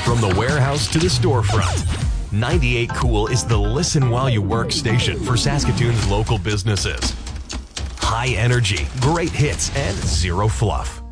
From the warehouse to the storefront, 98 Cool is the listen while you work station for Saskatoon's local businesses. High energy, great hits, and zero fluff.